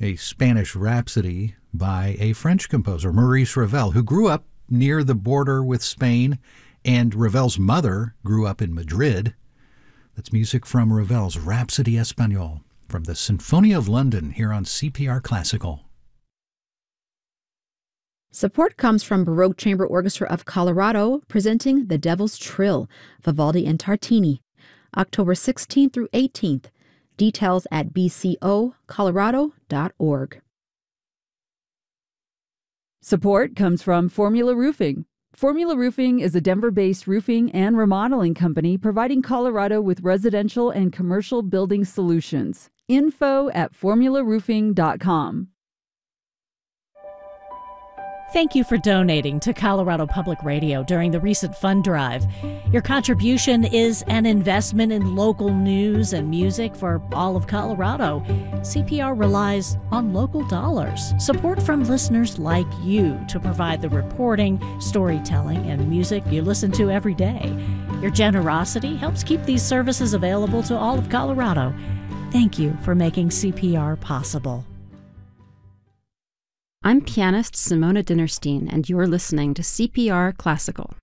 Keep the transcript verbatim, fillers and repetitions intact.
a Spanish rhapsody by a French composer, Maurice Ravel, who grew up near the border with Spain, and Ravel's mother grew up in Madrid. That's music from Ravel's Rhapsody Espagnole from the Sinfonia of London here on C P R Classical. Support comes from Baroque Chamber Orchestra of Colorado presenting The Devil's Trill, Vivaldi and Tartini, October sixteenth through eighteenth. Details at b c o colorado dot org. Support comes from Formula Roofing. Formula Roofing is a Denver-based roofing and remodeling company providing Colorado with residential and commercial building solutions. Info at formula roofing dot com. Thank you for donating to Colorado Public Radio during the recent fund drive. Your contribution is an investment in local news and music for all of Colorado. C P R relies on local dollars, support from listeners like you to provide the reporting, storytelling, and music you listen to every day. Your generosity helps keep these services available to all of Colorado. Thank you for making C P R possible. I'm pianist Simona Dinnerstein, and you're listening to C P R Classical.